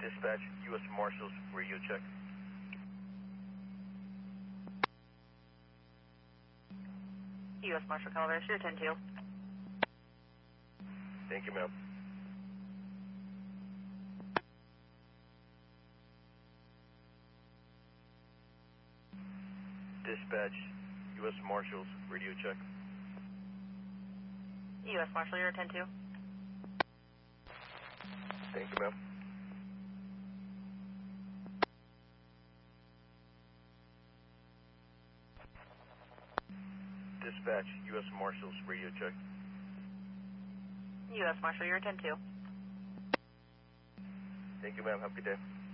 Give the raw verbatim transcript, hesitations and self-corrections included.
Dispatch, U S Marshals, radio check. U S Marshal Calibration, your ten two. Thank you, ma'am. Dispatch, U S Marshals, radio check. U S Marshal, you're ten two. Thank you, ma'am. Dispatch, U S Marshals, radio check. U S Marshal, you're ten two. Thank you, ma'am. Have a good day.